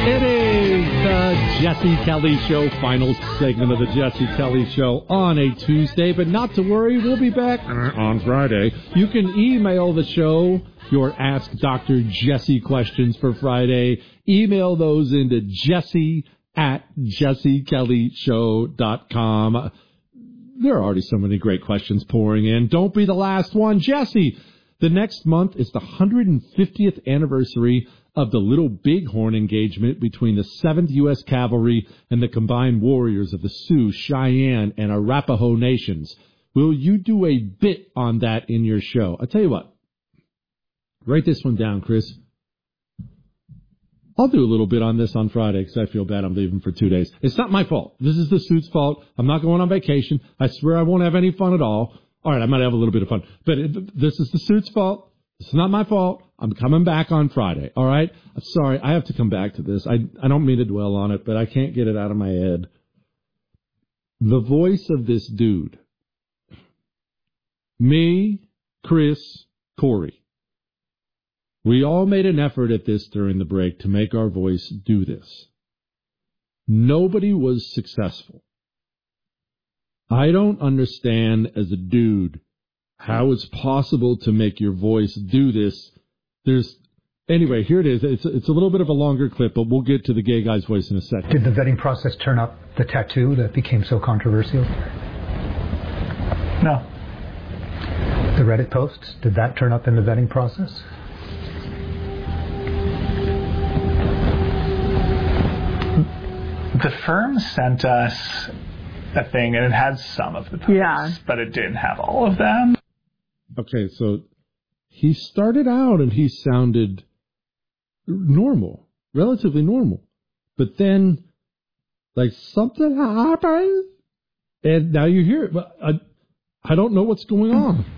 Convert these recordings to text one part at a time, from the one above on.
It is the Jesse Kelly Show, final segment of the Jesse Kelly Show on a Tuesday, but not to worry, we'll be back on Friday. You can email the show your Ask Dr. Jesse questions for Friday. Email those into jesse@jessekellyshow.com. There are already so many great questions pouring in. Don't be the last one. Jesse, the next month is the 150th anniversary of the Little Bighorn engagement between the 7th U.S. Cavalry and the combined warriors of the Sioux, Cheyenne, and Arapaho nations. Will you do a bit on that in your show? I'll tell you what. Write this one down, Chris. I'll do a little bit on this on Friday because I feel bad I'm leaving for 2 days. It's not my fault. This is the suit's fault. I'm not going on vacation. I swear I won't have any fun at all. All right, I might have a little bit of fun. But this is the suit's fault. It's not my fault. I'm coming back on Friday, all right? I'm sorry. I have to come back to this. I don't mean to dwell on it, but I can't get it out of my head. The voice of this dude. Me, Chris, Corey. We all made an effort at this during the break to make our voice do this. Nobody was successful. I don't understand as a dude how it's possible to make your voice do this. Anyway, here it is. It's a little bit of a longer clip, but we'll get to the gay guy's voice in a second. Did the vetting process turn up the tattoo that became so controversial? No. The Reddit posts, did that turn up in the vetting process? The firm sent us a thing, and it had some of the posts, but it didn't have all of them. Okay, so he started out and he sounded normal, relatively normal. But then, like, something happened, and now you hear it. But I don't know what's going on.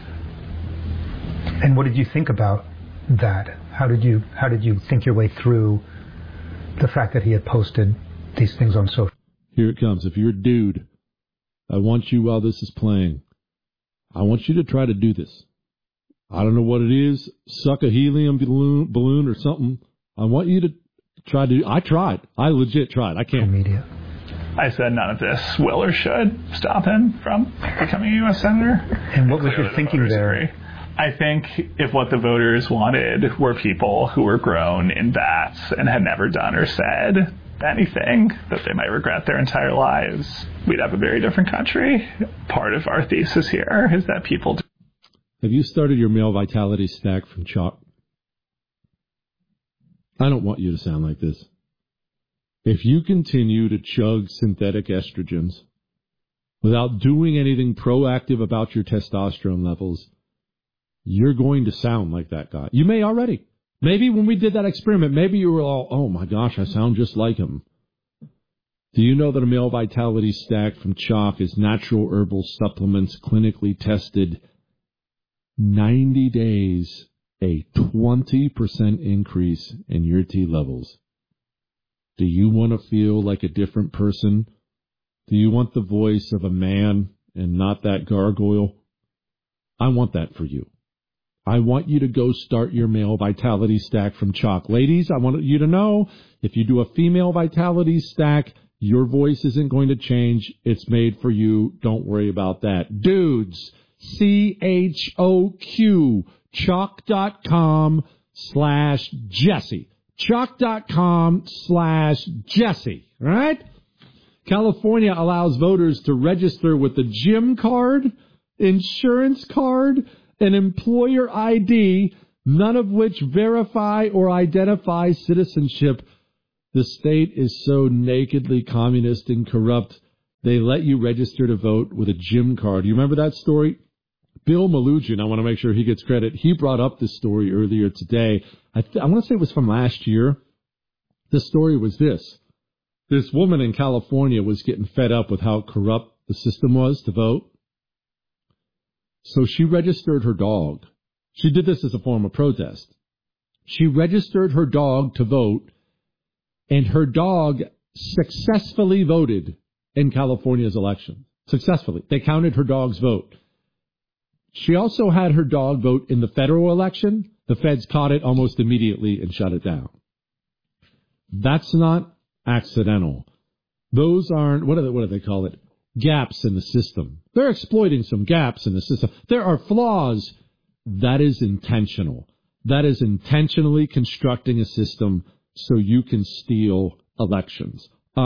And what did you think about that? How did you think your way through the fact that he had posted these things on social? Here it comes. If you're a dude, I want you, while this is playing, I want you to try to do this. I don't know what it is. Suck a helium balloon or something. I want you to try to. I tried. I legit tried. I can't. Media. I said none of this will or should stop him from becoming a U.S. Senator. And what was your thinking there? Agree. I think if what the voters wanted were people who were grown in vats and had never done or said anything that they might regret their entire lives, we'd have a very different country. Part of our thesis here is that people do. Have you started your male vitality stack from chalk? I don't want you to sound like this. If you continue to chug synthetic estrogens without doing anything proactive about your testosterone levels, you're going to sound like that guy. You may already. Maybe when we did that experiment, maybe you were all, oh my gosh, I sound just like him. Do you know that a male vitality stack from chalk is natural herbal supplements clinically tested 90 days, a 20% increase in your T levels? Do you want to feel like a different person? Do you want the voice of a man and not that gargoyle? I want that for you. I want you to go start your male vitality stack from chalk. Ladies, I want you to know, if you do a female vitality stack, your voice isn't going to change. It's made for you. Don't worry about that. Dudes, CHOQ, chalk.com/Jesse. Chalk.com/Jesse. All right? California allows voters to register with the gym card, insurance card, an employer ID, none of which verify or identify citizenship. The state is so nakedly communist and corrupt, they let you register to vote with a gym card. You remember that story? Bill Malugin, I want to make sure he gets credit. He brought up this story earlier today. I want to say it was from last year. The story was this. This woman in California was getting fed up with how corrupt the system was to vote. So she registered her dog. She did this as a form of protest. She registered her dog to vote, and her dog successfully voted in California's election. Successfully. They counted her dog's vote. She also had her dog vote in the federal election. The feds caught it almost immediately and shut it down. That's not accidental. Those aren't, what do they call it? Gaps in the system. They're exploiting some gaps in the system. There are flaws. That is intentional. That is intentionally constructing a system so you can steal elections.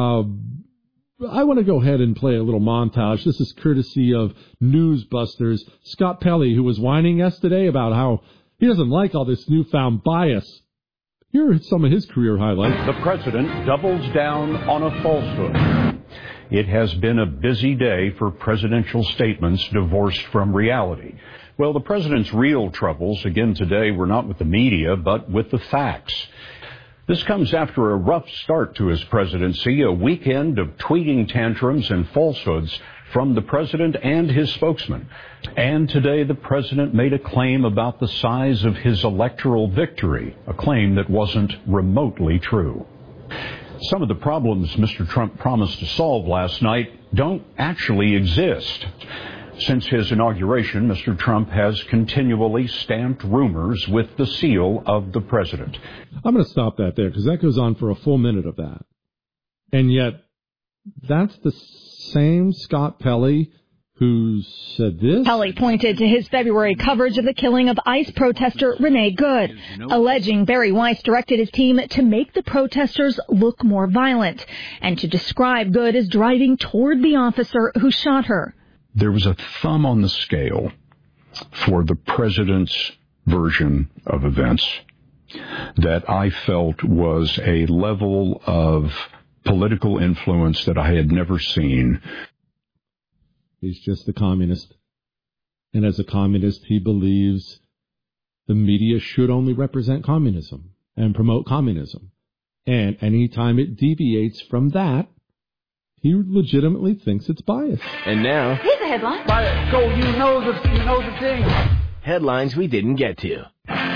I want to go ahead and play a little montage. This is courtesy of Newsbusters. Scott Pelley, who was whining yesterday about how he doesn't like all this newfound bias. Here are some of his career highlights. The president doubles down on a falsehood. It has been a busy day for presidential statements divorced from reality. Well, the president's real troubles, again today, were not with the media, but with the facts. This comes after a rough start to his presidency, a weekend of tweeting tantrums and falsehoods from the president and his spokesman. And today the president made a claim about the size of his electoral victory, a claim that wasn't remotely true. Some of the problems Mr. Trump promised to solve last night don't actually exist. Since his inauguration, Mr. Trump has continually stamped rumors with the seal of the president. I'm going to stop that there because that goes on for a full minute of that. And yet, that's the same Scott Pelley who said this. Pelley pointed to his February coverage of the killing of ICE protester Renee Good, alleging Barry Weiss directed his team to make the protesters look more violent and to describe Good as driving toward the officer who shot her. There was a thumb on the scale for the president's version of events that I felt was a level of political influence that I had never seen. He's just a communist. And as a communist, he believes the media should only represent communism and promote communism. And anytime it deviates from that, he legitimately thinks it's biased. And now, here's a headline. So you know the thing. Headlines we didn't get to.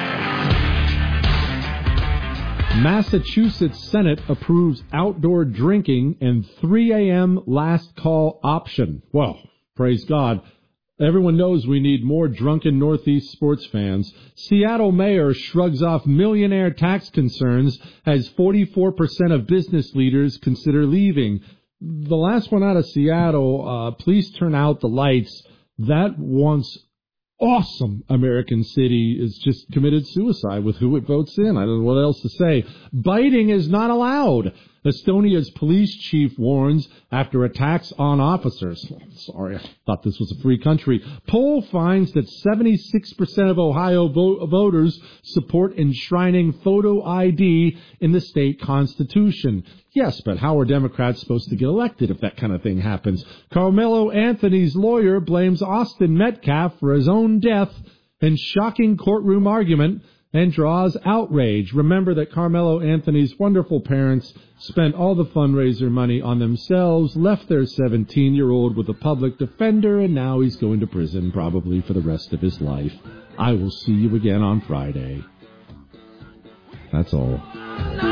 Massachusetts Senate approves outdoor drinking and 3 a.m. last call option. Well, praise God. Everyone knows we need more drunken Northeast sports fans. Seattle mayor shrugs off millionaire tax concerns as 44% of business leaders consider leaving. The last one out of Seattle, please turn out the lights. That once awesome American city is just committed suicide with who it votes in. I don't know what else to say. Biting is not allowed. Estonia's police chief warns after attacks on officers. Sorry, I thought this was a free country. Poll finds that 76% of Ohio voters support enshrining photo ID in the state constitution. Yes, but how are Democrats supposed to get elected if that kind of thing happens? Carmelo Anthony's lawyer blames Austin Metcalf for his own death in shocking courtroom argument and draws outrage. Remember that Carmelo Anthony's wonderful parents spent all the fundraiser money on themselves, left their 17-year-old with a public defender, and now he's going to prison probably for the rest of his life. I will see you again on Friday. That's all.